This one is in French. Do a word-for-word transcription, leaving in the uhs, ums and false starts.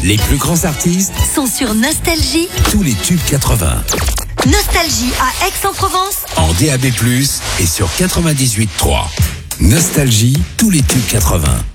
Les plus grands artistes sont sur Nostalgie. Tous les tubes quatre-vingts. Nostalgie à Aix-en-Provence. En D A B plus, et sur quatre-vingt-dix-huit point trois. Nostalgie, tous les tubes quatre-vingts.